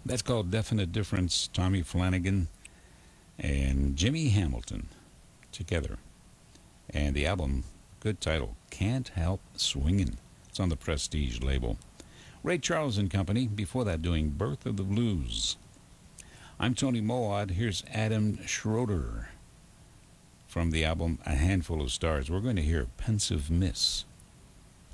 That's called Definite Difference. Tommy Flanagan and Jimmy Hamilton together. And the album, good title, Can't Help Swingin'. It's on the Prestige label. Ray Charles and Company, before that doing Birth of the Blues. I'm Tony Moad. Here's Adam Schroeder from the album A Handful of Stars. We're going to hear Pensive Miss.